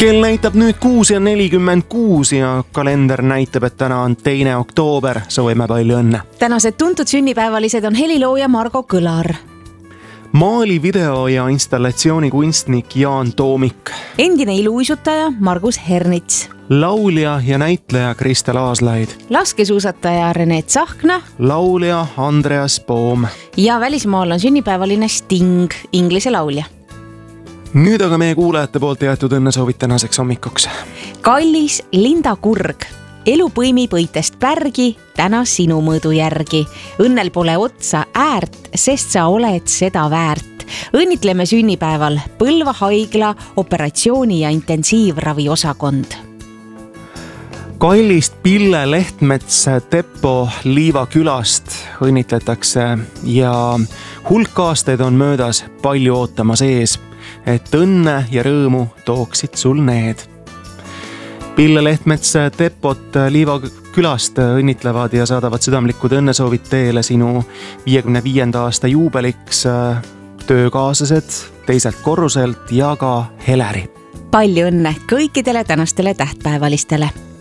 Kell näitab nüüd 6:46 ja kalender näitab, et täna on 2. oktoober. Soovime palju õnne. Tänased tuntud sünnipäevalised on helilooja Margo Kõlar, maali, video ja installatsioonikunstnik Jaan Toomik, endine iluuisutaja Margus Hernits, laulja ja näitleja Kristel Aaslaid, laskesuusataja Rene Tsahkna, laulja Andreas Poom ja välismaal on sünnipäevaline Sting, Inglise laulja. Nüüd aga meie kuulajate poolt jäetud õnnesoovid tänaseks hommikuks. Kallis Linda Kurg, elu põimib õitest pärgi, täna sinu mõõdu järgi. Õnnel pole otsa äärt, sest sa oled seda väärt. Õnnitleme sünnipäeval Põlva haigla operatsiooni- ja intensiivravi osakond. Kallist Pille Lehtmets Teppo Liiva külast õnnitletakse ja hulk aastaid on möödas, palju ootamas ees, et õnne ja rõõmu tooksid sul need. Pille Lehtmets Teppot Liiva külast õnnitlevad ja saadavad südamlikud õnnesoovid teele sinu 55. aasta juubeliks töökaaslased teiselt korruselt ja ka Heleri. Palju õnne kõikidele tänastele tähtpäevalistele!